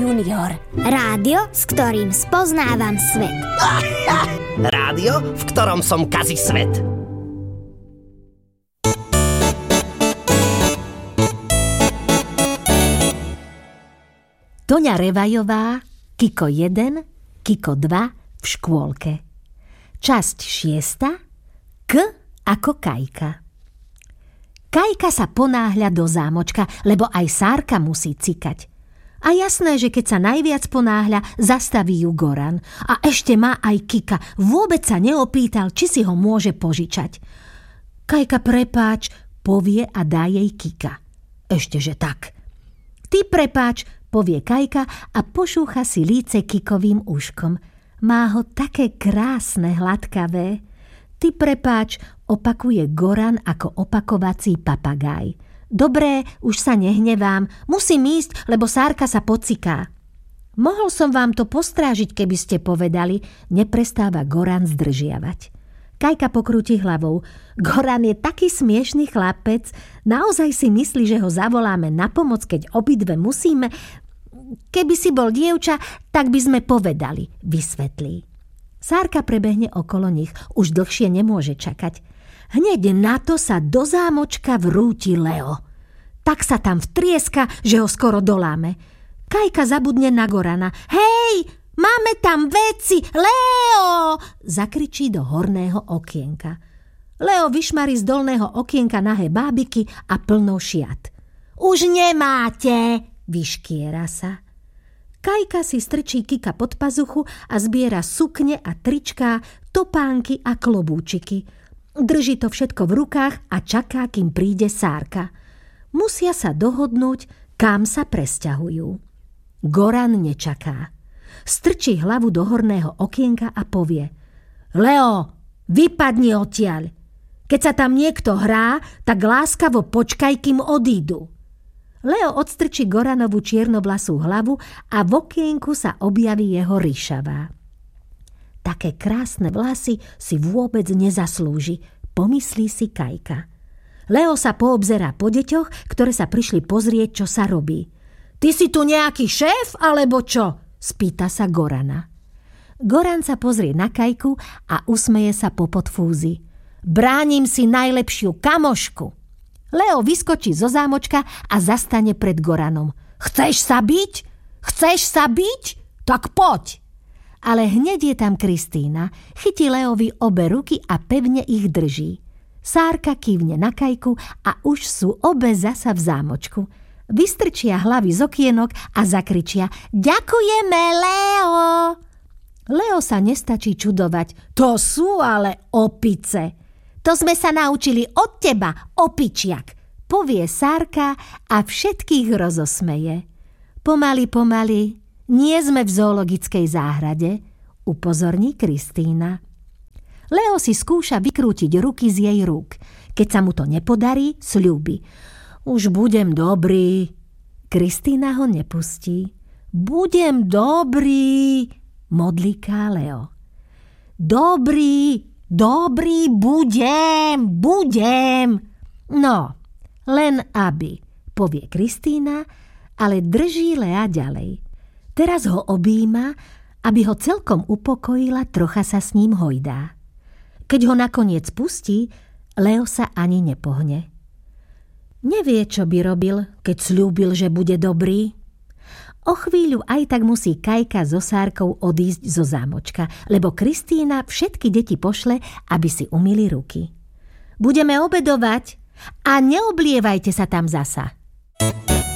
Junior. Rádio, s ktorým spoznávam svet. Rádio, v ktorom som kazí svet. Toňa Revajová, Kiko 1, Kiko 2 v škôlke. Časť 6. K ako Kajka. Kajka sa ponáhľa do zámočka, lebo aj Sárka musí cikať. A jasné, že keď sa najviac ponáhľa, zastaví ju Goran. A ešte má aj Kika. Vôbec sa neopýtal, či si ho môže požičať. Kajka, prepáč, povie a dá jej Kika. Ešteže tak. Ty prepáč, povie Kajka a pošúcha si líce Kikovým uškom. Má ho také krásne, hladkavé. Ty prepáč, opakuje Goran ako opakovací papagáj. Dobré, už sa nehnevám. Musím ísť, lebo Sárka sa pociká. Mohol som vám to postrážiť, keby ste povedali. Neprestáva Goran zdržiavať. Kajka pokrúti hlavou. Goran je taký smiešný chlapec. Naozaj si myslí, že ho zavoláme na pomoc, keď obidve musíme? Keby si bol dievča, tak by sme povedali, vysvetlí. Sárka prebehne okolo nich, už dlhšie nemôže čakať. Hneď na to sa do zámočka vrúti Leo. Tak sa tam vtrieska, že ho skoro doláme. Kajka zabudne na Gorana. Hej, máme tam veci, Leo! Zakričí do horného okienka. Leo vyšmarí z dolného okienka nahé bábiky a plno šiat. Už nemáte, vyškiera sa. Kajka si strčí Kika pod pazuchu a zbiera sukne a tričká, topánky a klobúčiky. Drží to všetko v rukách a čaká, kým príde Sárka. Musia sa dohodnúť, kam sa presťahujú. Goran nečaká. Strčí hlavu do horného okienka a povie: Leo, vypadni odtiaľ. Keď sa tam niekto hrá, tak láskavo počkaj, kým odídu. Leo odstrčí Goranovú čiernovlasú hlavu a v okienku sa objaví jeho ryšavá. Také krásne vlasy si vôbec nezaslúži, pomyslí si Kajka. Leo sa poobzerá po deťoch, ktoré sa prišli pozrieť, čo sa robí. Ty si tu nejaký šéf, alebo čo? Spýta sa Gorana. Goran sa pozrie na Kajku a usmeje sa po podfúzi. Bránim si najlepšiu kamošku. Leo vyskočí zo zámočka a zastane pred Goranom. Chceš sa biť? Chceš sa biť? Tak poď! Ale hneď je tam Kristína, chytí Leovi obe ruky a pevne ich drží. Sárka kývne na Kajku a už sú obe zasa v zámočku. Vystrčia hlavy z okienok a zakričia: Ďakujeme, Leo! Leo sa nestačí čudovať. To sú ale opice. To sme sa naučili od teba, opičiak, povie Sárka a všetkých rozosmeje. Pomaly, nie sme v zoologickej záhrade, upozorní Kristína. Leo si skúša vykrútiť ruky z jej rúk. Keď sa mu to nepodarí, sľúbi: Už budem dobrý. Kristína ho nepustí. Budem dobrý, modlíká Leo. Dobrý, budem. No, len aby, povie Kristína, ale drží Lea ďalej. Teraz ho objíma, aby ho celkom upokojila, trocha sa s ním hojdá. Keď ho nakoniec pustí, Leo sa ani nepohne. Nevie, čo by robil, keď sľúbil, že bude dobrý. O chvíľu aj tak musí Kajka so Sárkou odísť zo zámočka, lebo Kristína všetky deti pošle, aby si umyli ruky. Budeme obedovať a neoblievajte sa tam zasa.